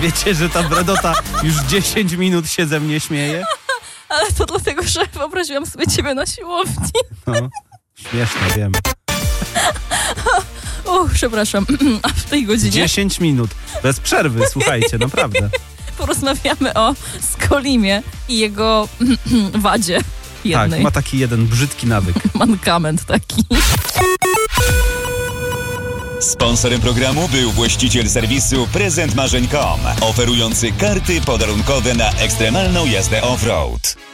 wiecie, że ta Bredota już 10 minut się ze mnie śmieje? Ale to dlatego, że wyobraziłam sobie ciebie na siłowni. No, śmieszne, wiem. Przepraszam. A w tej godzinie 10 minut, bez przerwy, słuchajcie, naprawdę. porozmawiamy o Skolimie i jego wadzie jednej. Tak, ma taki jeden brzydki nawyk. Mankament taki. Sponsorem programu był właściciel serwisu prezentmarzeń.com, oferujący karty podarunkowe na ekstremalną jazdę off-road.